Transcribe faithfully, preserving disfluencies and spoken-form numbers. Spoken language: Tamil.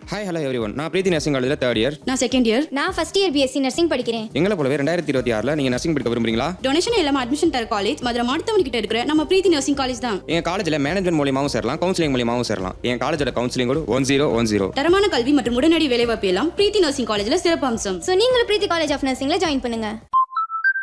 Hi hello every one. நான் பிரீத்தி நர்சிங் காலேஜில் தேர்ட் இயர். நான் செகண்ட் இயர். நான் ஃபர்ஸ்ட் இயர் பிஎஸ்சி நர்சிங் படிக்கிறேன். எங்களை போலவே ரெண்டாயிரத்தி இருபத்தி ஆறில் நீங்கள் நர்சிங் படிக்க விரும்புறீங்களா? டொனேஷன் இல்லாமல் அட்மிஷன் தர காலேஜ் மதுரை மாடுத்தவன் கிட்ட இருக்கிற நம்ம பிரீத்தி நர்சிங் காலேஜ் தான். எங்கள் காலேஜில் மேனேஜ்மெண்ட் மூலியமாகவும் சேரலாம், கவுன்சிலிங் மூலியமாகவும் சேரலாம். என் காலேஜோட கவுன்சிலிங் கூட ஒன் ஜீரோ ஒன் ஜீரோ. தரமான கல்வி மற்றும் உடனடி வேலைவாய்ப்பு எல்லாம் பிரீத்தி நர்சிங் காலேஜில் சிறப்பு அம்சம். ஸோ நீங்களும் பிரீத்தி காலேஜ் ஆஃப் நர்சிங்ல ஜாயின் பண்ணுங்க.